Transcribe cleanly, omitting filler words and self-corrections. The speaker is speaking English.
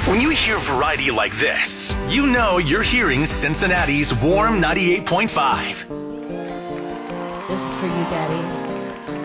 When you hear variety like this, you know you're hearing Cincinnati's Warm 98.5. This is for you, Daddy.